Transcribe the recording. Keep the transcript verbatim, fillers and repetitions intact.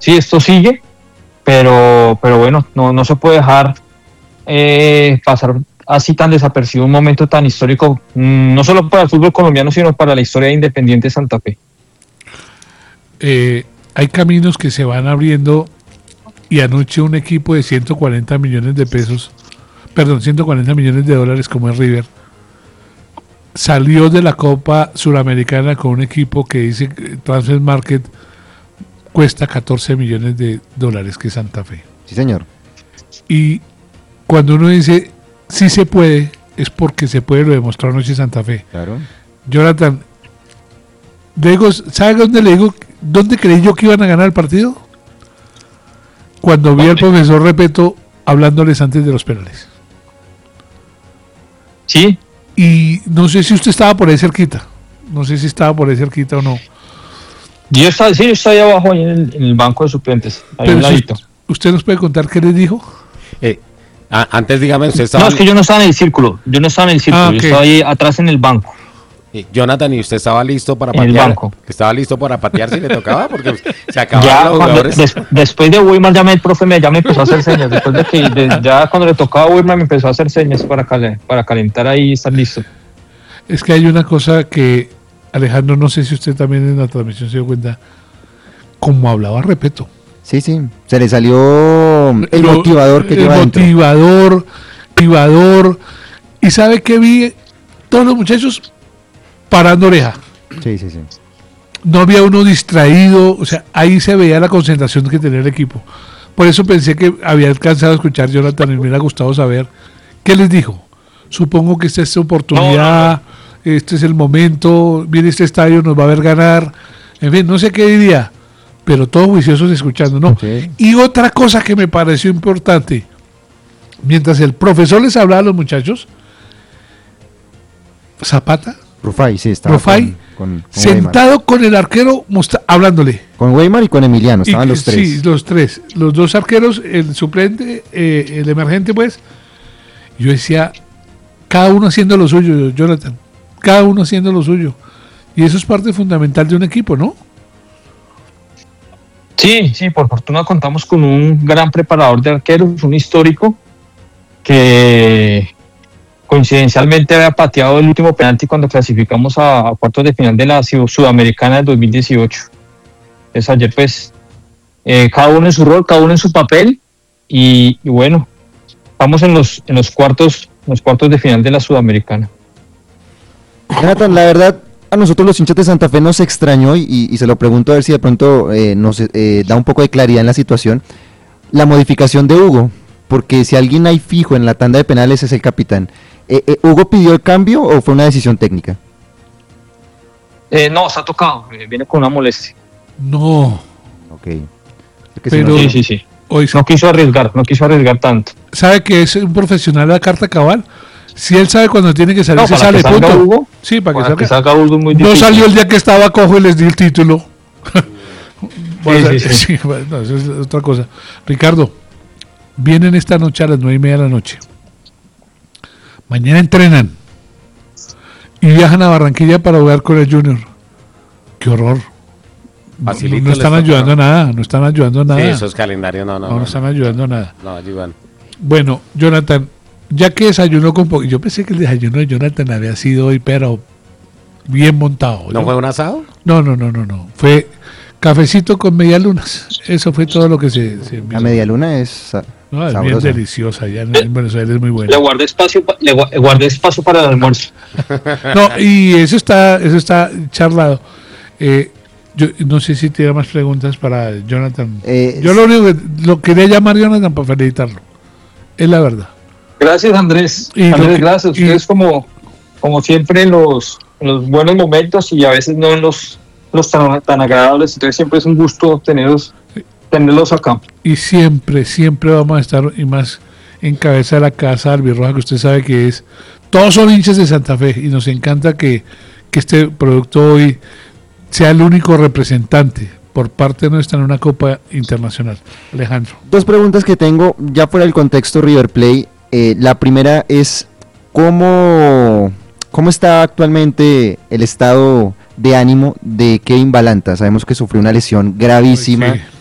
sí, esto sigue, pero, pero bueno, no, no se puede dejar eh, pasar así tan desapercibido un momento tan histórico, mmm, no solo para el fútbol colombiano, sino para la historia de Independiente Santa Fe. Eh, hay caminos que se van abriendo y anoche un equipo de ciento cuarenta millones de pesos, perdón, ciento cuarenta millones de dólares como es River, salió de la Copa Suramericana con un equipo que dice que Transfer Market cuesta catorce millones de dólares, que es Santa Fe. Sí, señor. Y cuando uno dice sí se puede, es porque se puede, lo demostró anoche Santa Fe. Claro. Jonathan, digo, ¿sabe dónde le digo? ¿Dónde creí yo que iban a ganar el partido? Cuando vi al profesor Repeto hablándoles antes de los penales. Sí. Y no sé si usted estaba por ahí cerquita. No sé si estaba por ahí cerquita o no. Yo estaba, sí, yo estaba ahí abajo ahí en, el, en el banco de suplentes. Ahí Pero un si ladito. ¿usted nos puede contar qué les dijo? Eh, a, antes, dígame, usted estaba... No, es que yo no estaba en el círculo. Yo no estaba en el círculo. Ah, yo ok. estaba ahí atrás en el banco. Eh, Jonathan, ¿y usted estaba listo para En el patear? banco. ¿Estaba listo para patear si le tocaba? Porque se acabaron Ya los cuando, jugadores. des, después de Weimar ya, me, el profe me, ya me empezó a hacer señas. Después de que de, ya cuando le tocaba a Weimar me empezó a hacer señas para, cal, para calentar ahí y estar listo. Es que hay una cosa que, Alejandro, no sé si usted también en la transmisión se dio cuenta, como hablaba Repeto. Sí, sí, se le salió el Lo- motivador que el lleva dentro. motivador, motivador. ¿Y sabe qué vi? Todos los muchachos parando oreja. Sí, sí, sí. No había uno distraído, o sea, ahí se veía la concentración que tenía el equipo. Por eso pensé que había alcanzado a escuchar Jonathan y me hubiera gustado saber qué les dijo. Supongo que esta es su oportunidad, no, no, no. Este es el momento, viene este estadio, nos va a ver ganar, en fin, no sé qué diría, pero todos juiciosos escuchando, ¿no? Sí. Y otra cosa que me pareció importante, mientras el profesor les hablaba a los muchachos, Zapata, Rufai, sí, estaba Rufai, con, con, con sentado Weimar. con el arquero mostra- hablándole. Con Weimar y con Emiliano, estaban Y- los tres. Sí, los tres. Los dos arqueros, el suplente, eh, el emergente, pues. Yo decía, cada uno haciendo lo suyo, Jonathan. Cada uno haciendo lo suyo. Y eso es parte fundamental de un equipo, ¿no? Sí, sí, por fortuna contamos con un gran preparador de arqueros, un histórico, que coincidencialmente había pateado el último penalti cuando clasificamos a, a cuartos de final de la Sudamericana del dos mil dieciocho. Entonces ayer pues eh, cada uno en su rol, cada uno en su papel y, y bueno, estamos en los en los cuartos en los cuartos de final de la Sudamericana. Jonathan, la verdad, a nosotros los hinchas de Santa Fe nos extrañó y, y, y se lo pregunto a ver si de pronto eh, nos eh, da un poco de claridad en la situación, la modificación de Hugo, porque si alguien hay fijo en la tanda de penales es el capitán. Eh, eh, ¿Hugo pidió el cambio o fue una decisión técnica? Eh, no, se ha tocado, eh, viene con una molestia. No. Ok. Porque si Pero- no- Sí, sí, sí. Hoy, No quiso arriesgar, no quiso arriesgar tanto. ¿sabe que es un profesional a carta cabal? Si él sabe cuando tiene que salir, No, se para sale, que salga punto. Hugo, Sí, para, Para que que salga. salga Hugo es muy No difícil. salió el día que estaba cojo y les di el título. Bueno, sí, sí. sí, bueno, no, eso es otra cosa. Ricardo, vienen esta noche a las nueve y media de la noche. Mañana entrenan y viajan a Barranquilla para jugar con el Junior. Qué horror. No, Facilito no les están toca, ayudando a ¿no? nada, no están ayudando a nada. Sí, esos calendarios, no, no. no, No, no están ayudando a nada. no, ayudan. Bueno, Jonathan, ya que desayunó con poco, yo pensé que el desayuno de Jonathan había sido hoy, pero bien montado. ¿No ¿no? fue un asado? No, no, no, no, no. Fue cafecito con medialunas. Eso fue todo lo que se, se envió. La media luna es sa- No, es bien sabrosa. deliciosa. Ya en, en Buenos Aires es muy Le buena. guardé espacio, pa- le, gua- le guardé espacio para el almuerzo. No, y eso está, eso está charlado. Eh, yo no sé si tiene más preguntas para Jonathan. Eh, yo lo único que lo quería llamar Jonathan para felicitarlo. Es la verdad. Gracias, Andrés. Y lo Andrés, que- gracias. y- Ustedes como, como siempre en los, en los buenos momentos y a veces no en los, los tan, tan agradables. Entonces siempre es un gusto tenerlos, tenerlos acá. Y siempre, siempre vamos a estar y más en cabeza de la casa albirroja, que usted sabe que es. Todos son hinchas de Santa Fe y nos encanta que, que este producto hoy sea el único representante por parte nuestra en una Copa Internacional. Alejandro. Dos preguntas que tengo, ya fuera del contexto River Play. Eh, la primera es, ¿cómo, ¿cómo está actualmente el estado de ánimo de Kevin Balanta? Sabemos que sufrió una lesión gravísima. Sí.